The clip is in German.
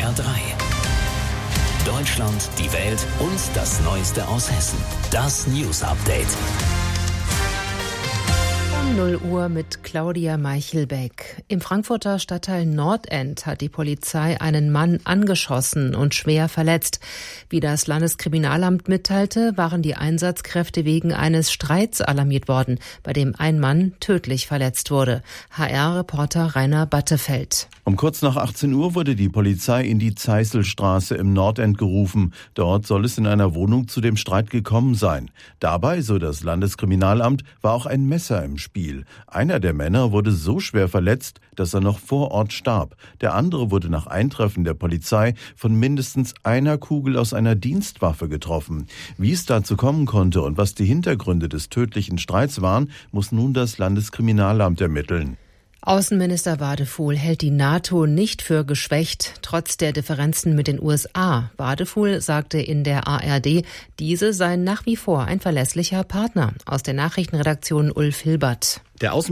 SWR 3. Deutschland, die Welt und das Neueste aus Hessen. Das News Update. Um 0 Uhr mit Claudia Meichelbeck. Im Frankfurter Stadtteil Nordend hat die Polizei einen Mann angeschossen und schwer verletzt. Wie das Landeskriminalamt mitteilte, waren die Einsatzkräfte wegen eines Streits alarmiert worden, bei dem ein Mann tödlich verletzt wurde. HR-Reporter Rainer Battefeld. Um kurz nach 18 Uhr wurde die Polizei in die Zeißelstraße im Nordend gerufen. Dort soll es in einer Wohnung zu dem Streit gekommen sein. Dabei, so das Landeskriminalamt, war auch ein Messer im Spiel. Einer der Männer wurde so schwer verletzt, dass er noch vor Ort starb. Der andere wurde nach Eintreffen der Polizei von mindestens einer Kugel aus einer Dienstwaffe getroffen. Wie es dazu kommen konnte und was die Hintergründe des tödlichen Streits waren, muss nun das Landeskriminalamt ermitteln. Außenminister Wadefuhl hält die NATO nicht für geschwächt, trotz der Differenzen mit den USA. Wadefuhl sagte in der ARD, diese seien nach wie vor ein verlässlicher Partner. Aus der Nachrichtenredaktion Ulf Hilbert. Der